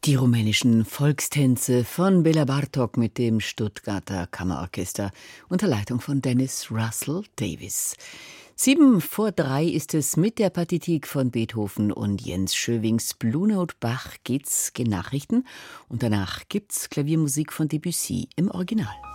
Die rumänischen Volkstänze von Bela Bartok mit dem Stuttgarter Kammerorchester unter Leitung von Dennis Russell Davies. 2:07 ist es mit der Partitur von Beethoven und Jens Schövings Blue Note Bach geht's gen Nachrichten und danach gibt's Klaviermusik von Debussy im Original.